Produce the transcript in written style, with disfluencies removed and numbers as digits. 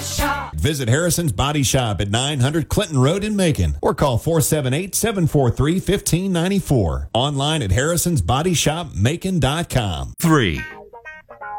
Shop. Visit Harrison's Body Shop at 900 Clinton Road in Macon or call 478-743-1594. Online at harrisonsbodyshopmacon.com. 3.